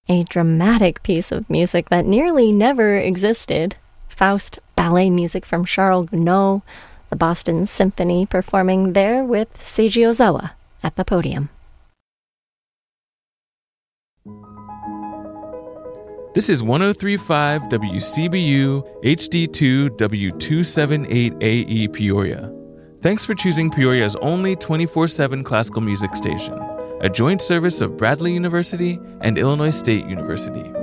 a dramatic piece of music that nearly never existed. Faust, ballet music from Charles Gounod, the Boston Symphony performing there with Seiji Ozawa at the podium. This is 103.5 WCBU HD2 W278AE Peoria. Thanks for choosing Peoria's only 24/7 classical music station, a joint service of Bradley University and Illinois State University.